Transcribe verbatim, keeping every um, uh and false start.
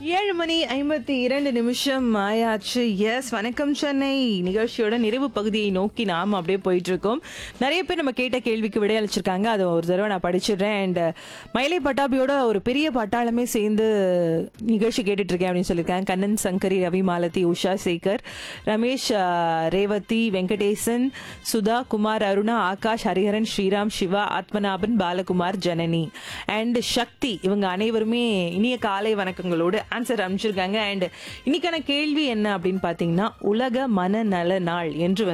ஏழு மணி ஐம்பத்தி இரண்டு நிமிஷம் ஆயாச்சு. எஸ், வணக்கம் சென்னை நிகழ்ச்சியோட நிறைவு பகுதியை நோக்கி நாம அப்படியே போயிட்டு இருக்கோம். நிறைய பேர் நம்ம கேட்ட கேள்விக்கு விடையளிச்சிருக்காங்க. அதை ஒரு தடவை நான் படிச்சிடுறேன். அண்ட் மயிலை பட்டாபியோட ஒரு பெரிய பட்டாளமே சேர்ந்து நிகழ்ச்சி கேட்டுட்டு இருக்கேன் அப்படின்னு சொல்லியிருக்காங்க. கண்ணன், சங்கரி, ரவி, மாலதி, உஷா, சேகர், ரமேஷ், ஆஹ், ரேவதி, வெங்கடேசன், சுதா, குமார், அருணா, ஆகாஷ், ஹரிஹரன், ஸ்ரீராம், சிவா, ஆத்மநாபன், பாலகுமார், ஜனனி அண்ட் சக்தி இவங்க அனைவருமே இனிய காலை வணக்கங்களோடு ஆன்சர் அனுப்பிச்சிருக்காங்க. அண்ட் இன்னைக்கான கேள்வி என்ன அப்படின்னு பாத்தீங்கன்னா, உலக மனநல நாள் என்று